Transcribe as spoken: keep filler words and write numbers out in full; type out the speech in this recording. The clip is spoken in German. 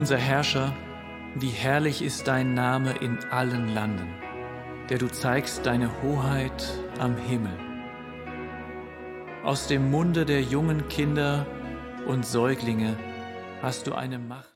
Unser Herrscher, wie herrlich ist dein Name in allen Landen, der du zeigst deine Hoheit am Himmel. Aus dem Munde der jungen Kinder und Säuglinge hast du eine Macht.